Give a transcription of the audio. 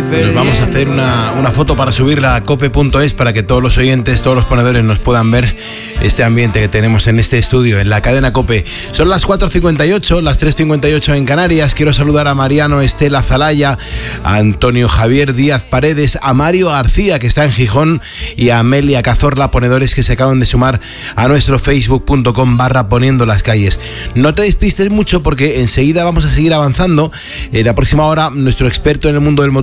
Nos vamos a hacer una foto para subirla a cope.es para que todos los oyentes, todos los ponedores nos puedan ver este ambiente que tenemos en este estudio, en la cadena COPE. Son las 4:58, las 3:58 en Canarias. Quiero saludar a Mariano Estela Zalaya, a Antonio Javier Díaz Paredes, a Mario García, que está en Gijón, y a Amelia Cazorla, ponedores que se acaban de sumar a nuestro facebook.com/poniendo las calles. No te despistes mucho porque enseguida vamos a seguir avanzando. En la próxima hora, nuestro experto en el mundo del motor